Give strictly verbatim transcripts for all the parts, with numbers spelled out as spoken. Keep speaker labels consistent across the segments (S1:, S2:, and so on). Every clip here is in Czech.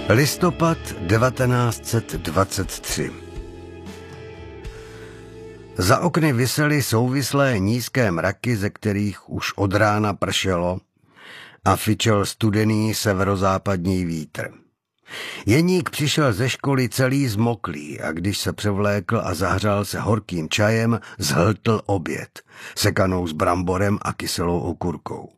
S1: Listopad devatenáct set dvacet tři. Za okny visely souvislé nízké mraky, ze kterých už od rána pršelo a fičel studený severozápadní vítr. Jeník přišel ze školy celý zmoklý a když se převlékl a zahřál se horkým čajem, zhltl oběd, sekanou s bramborem a kyselou okurkou.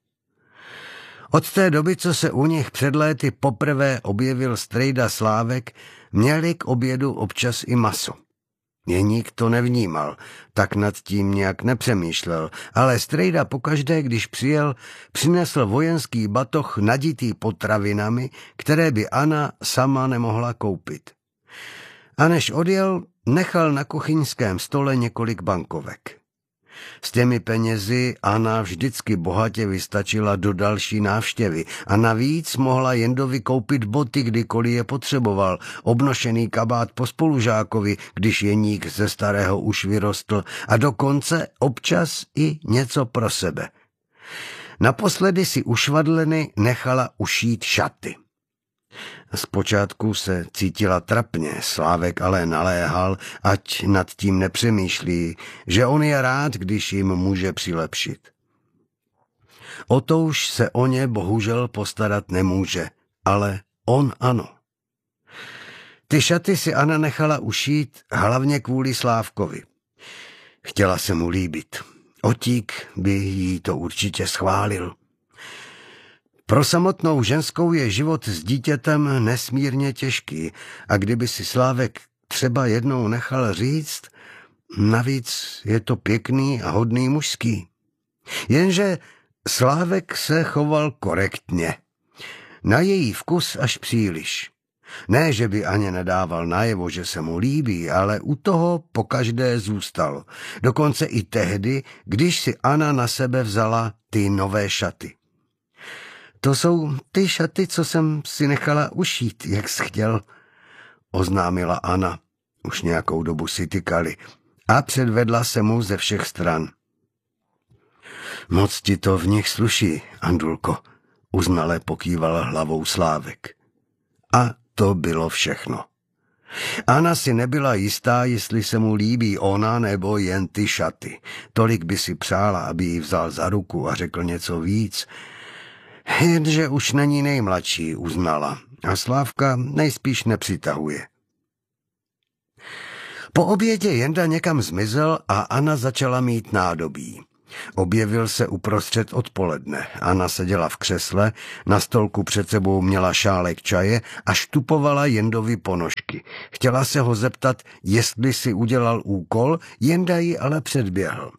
S1: Od té doby, co se u nich před léty poprvé objevil strejda Slávek, měli k obědu občas i maso. Jeník to nevnímal, tak nad tím nějak nepřemýšlel, ale strejda pokaždé, když přijel, přinesl vojenský batoh naditý potravinami, které by Anna sama nemohla koupit. A než odjel, nechal na kuchyňském stole několik bankovek. S těmi penězi Anna vždycky bohatě vystačila do další návštěvy a navíc mohla Jendovi koupit boty, kdykoliv je potřeboval, obnošený kabát po spolužákovi, když Jeník ze starého už vyrostl, a dokonce občas i něco pro sebe. Naposledy si u švadleny nechala ušít šaty. Zpočátku se cítila trapně, Slávek ale naléhal, ať nad tím nepřemýšlí, že on je rád, když jim může přilepšit. O to už se o ně bohužel postarat nemůže, ale on ano. Ty šaty si Anna nechala ušít hlavně kvůli Slávkovi. Chtěla se mu líbit. Otík by jí to určitě schválil. Pro samotnou ženskou je život s dítětem nesmírně těžký a kdyby si Slávek třeba jednou nechal říct, navíc je to pěkný a hodný mužský. Jenže Slávek se choval korektně. Na její vkus až příliš. Ne, že by Aně nedával najevo, že se mu líbí, ale u toho pokaždé zůstal. Dokonce i tehdy, když si Anna na sebe vzala ty nové šaty. To jsou ty šaty, co jsem si nechala ušít, jak jsi chtěl, oznámila Anna. Už nějakou dobu si tykali a předvedla se mu ze všech stran. Moc ti to v nich sluší, Andulko, uznale pokýval hlavou Slávek. A to bylo všechno. Anna si nebyla jistá, jestli se mu líbí ona nebo jen ty šaty. Tolik by si přála, aby ji vzal za ruku a řekl něco víc. Jenže už není nejmladší, uznala, a Slávka nejspíš nepřitahuje. Po obědě Jenda někam zmizel a Anna začala mít nádobí. Objevil se uprostřed odpoledne. Anna seděla v křesle, na stolku před sebou měla šálek čaje a štupovala Jendovi ponožky. Chtěla se ho zeptat, jestli si udělal úkol, Jenda ji ale předběhl.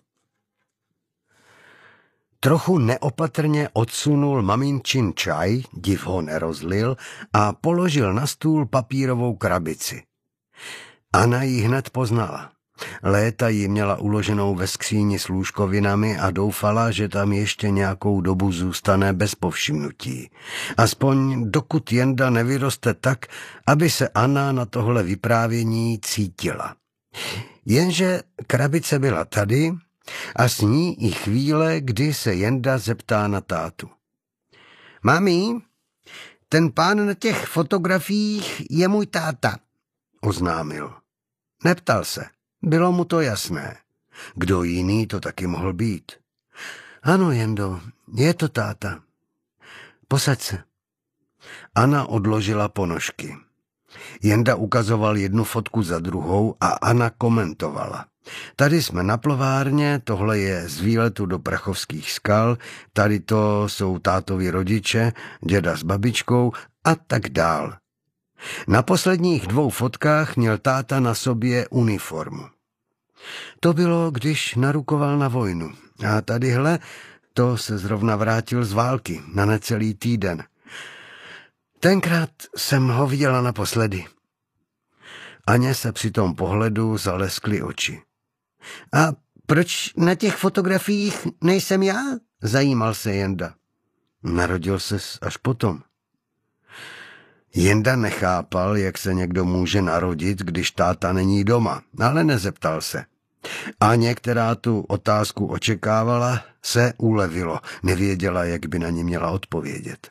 S1: Trochu neopatrně odsunul maminčin čaj, div ho nerozlil, a položil na stůl papírovou krabici. Anna ji hned poznala. Léta ji měla uloženou ve skříni s lůžkovinami a doufala, že tam ještě nějakou dobu zůstane bez povšimnutí. Aspoň dokud Jenda nevyroste tak, aby se Anna na tohle vyprávění cítila. Jenže krabice byla tady a s ní i chvíle, kdy se Jenda zeptá na tátu. Mami, ten pán na těch fotografiích je můj táta, oznámil. Neptal se, bylo mu to jasné. Kdo jiný to taky mohl být? Ano, Jendo, je to táta. Posaď se. Anna odložila ponožky. Jenda ukazoval jednu fotku za druhou a Anna komentovala. Tady jsme na plovárně, tohle je z výletu do Prachovských skal, tady to jsou tátovi rodiče, děda s babičkou a tak dál. Na posledních dvou fotkách měl táta na sobě uniformu. To bylo, když narukoval na vojnu. A tadyhle, to se zrovna vrátil z války na necelý týden. Tenkrát jsem ho viděla naposledy. Aně se při tom pohledu zaleskly oči. A proč na těch fotografiích nejsem já? Zajímal se Jenda. Narodil ses až potom. Jenda nechápal, jak se někdo může narodit, když táta není doma, ale nezeptal se. Aně, která tu otázku očekávala, se ulevilo, nevěděla, jak by na ní měla odpovědět.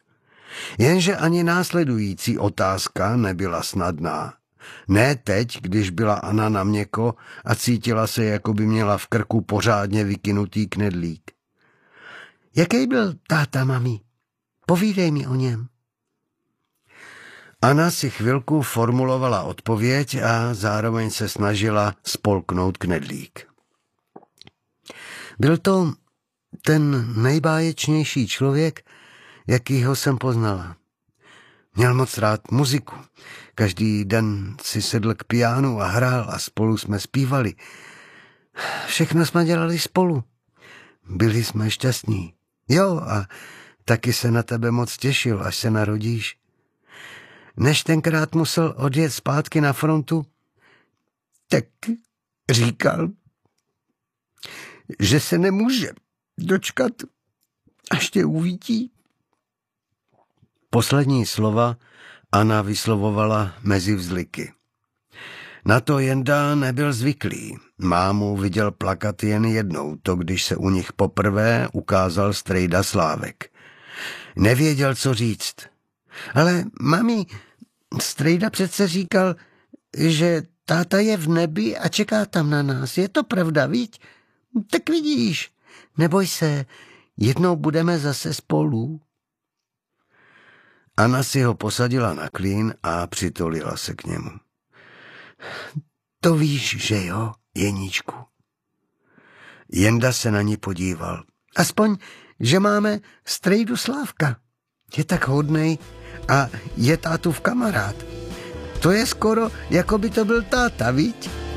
S1: Jenže ani následující otázka nebyla snadná. Ne teď, když byla Anna na měko a cítila se, jako by měla v krku pořádně vykynutý knedlík. Jaký byl táta, mami? Povídej mi o něm. Anna si chvilku formulovala odpověď a zároveň se snažila spolknout knedlík. Byl to ten nejbáječnější člověk, jakýho jsem poznala. Měl moc rád muziku. Každý den si sedl k pianu a hrál a spolu jsme zpívali. Všechno jsme dělali spolu. Byli jsme šťastní. Jo, a taky se na tebe moc těšil, až se narodíš. Než tenkrát musel odjet zpátky na frontu, tak říkal, že se nemůže dočkat, až tě uvidí. Poslední slova Anna vyslovovala mezi vzliky. Na to Jenda nebyl zvyklý. Mámu viděl plakat jen jednou, to když se u nich poprvé ukázal strejda Slávek. Nevěděl, co říct. Ale mami, strejda přece říkal, že táta je v nebi a čeká tam na nás. Je to pravda, viď? Tak vidíš, neboj se, jednou budeme zase spolu. Anna si ho posadila na klín a přitulila se k němu. To víš, že jo, Jeníčku? Jenda se na ní podíval. Aspoň, že máme strejdu Slávka. Je tak hodnej a je tátův kamarád. To je skoro, jako by to byl táta, viď?